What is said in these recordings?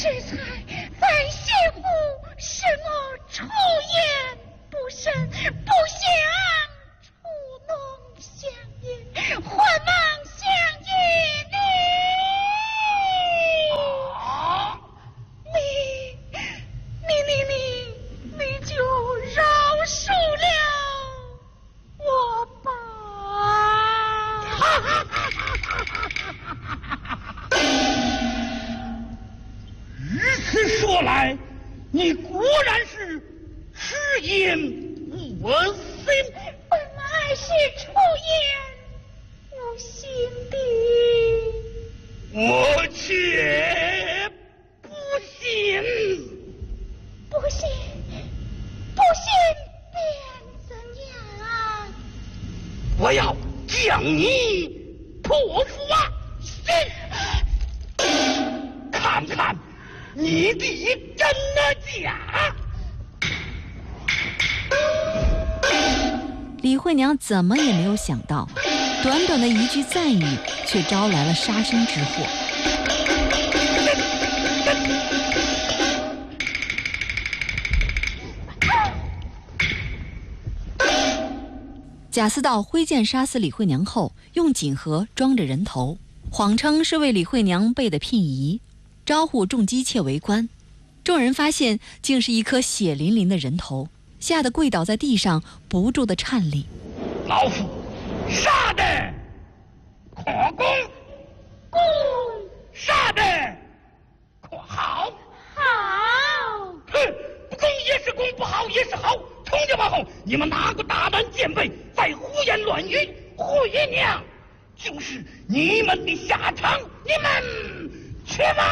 这才在媳妇使我出言不慎，不想触弄相爷，还望相爷你就饶恕了我吧。 如此说来，你果然是失言无心。 本来是出言无心的， 我却不信。 不信便怎样？ 我要将你破腹啊！看看你的真的假。 李慧娘怎么也没有想到，短短的一句赞语却招来了杀身之祸。贾似道挥剑杀死李慧娘后，用锦盒装着人头，谎称是为李慧娘备的聘仪，招呼众姬妾围观。众人发现竟是一颗血淋淋的人头，吓得跪倒在地上，不住地颤栗。 老夫杀的可攻， 公杀的可好？ 好， 哼，不攻也是攻，不好也是好。从今往后，你们哪个大胆奸匪再胡言乱语，慧娘就是你们的下场，你们去吧！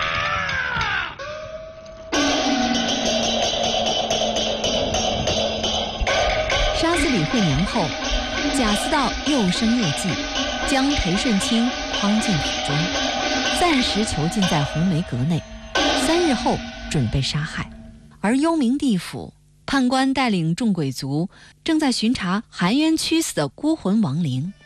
杀死李慧娘后，贾似道又生又忌，将裴顺清诓进府中，暂时囚禁在红梅阁内，3日后准备杀害。而幽冥地府判官带领众鬼卒正在巡查含冤屈死的孤魂亡灵。